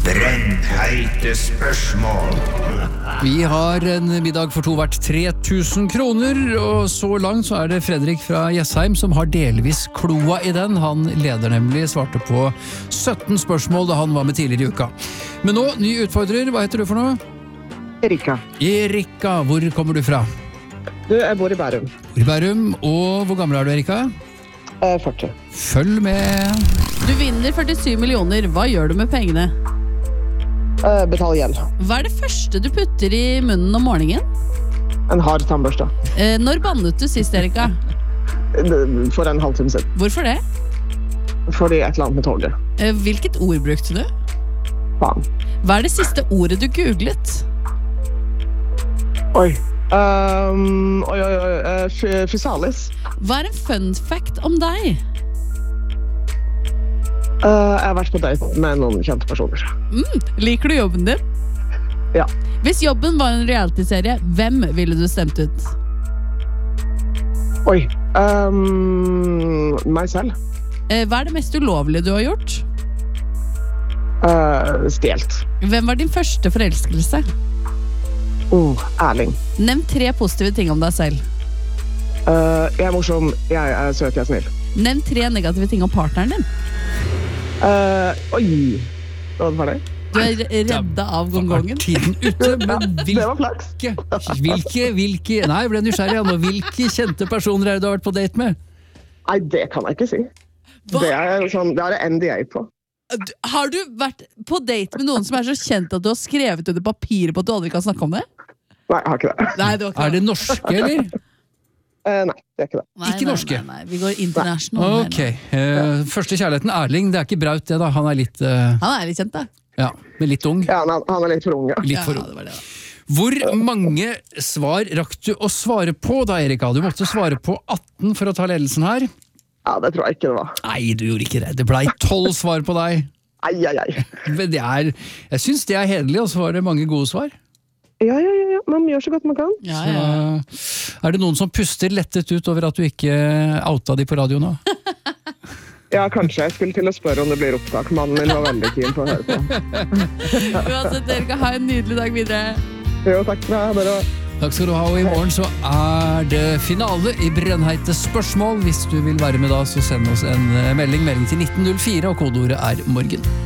Brennheite spørsmål. Vi har en middag for to verdt 3000 kroner, og så langt så er det Fredrik fra Jessheim som har delvis kloa i den. Han leder nemlig, svarte på 17 spørsmål da han var med tidligere i uka. Men nå, ny utfordrer, hva heter du for noe? Erika. Erika, hvor kommer du fra? Du, jeg bor i Bærum. I Bærum, og hvor gammel er du, Erika? 40. Følg med. Du vinner 47 millioner, hva gjør du med pengene? Betal gjeld. Hva er det første du putter i munnen om morgenen? En hard tannbørste. Når bannet du sist, Erika? For en halvtime siden. Hvorfor det? Fordi et eller annet med toget. Hvilket ord brukte du? Faen. Hva er det siste ordet du googlet? Oi. Fysalis. Hva er en fun fact om deg? Jeg har vært på date med noen kjente personer. Liker du jobben din? Ja. Hvis jobben var en realityserie, hvem ville du stemt ut? Oi. Meg selv. Hva er det mest ulovlige du har gjort? Stjelt. Hvem var din første forelskelse? Erling. Nevn 3 positive ting om deg selv. Jeg er morsom, jeg er søt, jeg er snill. Nevn 3 negative ting om partneren din. Oi. Var det ferdig? Du er redda av gongongen. Tiden ute, men Det var flaks. hvilke Nei, jeg ble nysgjerrig nå. Hvilke kjente personer er det du har vært på date med? Nei, det kan jeg ikke si. Hva? Det er det NDA på. Har du vært på date med noen som er så kjent at du har skrevet under papiret på at du aldri kan snakke om det? Nei, jeg har ikke det. Nei, det var ikke Er det norske, eller? Nei, det er ikke det. Nei, Ikke norske? Nei, vi går international. Ok, første kjærligheten Erling, det er ikke Braut det da. Han er litt, Han er litt kjent, da. ja, men litt ung. Ja, han er litt for ung, ja. Litt for Ja, ung. det var det, da. Hvor mange svar rakk du å svare på da, Erika? Du måtte svare på 18 for å ta ledelsen her. Ja, det tror jeg ikke det var. Nei, du gjorde ikke det. Det ble 12 svar på deg. Ai. Men jeg synes det er hederlig, og så var det mange gode svar. Ja. Man gjør så godt man kan. Ja. Er det noen som puster lettet ut over at du ikke outa de på radio nå? Ja, kanskje jeg skulle til å spørre om det blir opptak. Mannen min var veldig keen på å høre på. Uansett, dere kan ha en nydelig dag videre. Jo, takk for dere. Takk skal du ha, og i morgen så er det finale i Brennheite spørsmål. Hvis du vil være med da, så send oss en melding til 1904, og kodeordet er morgen.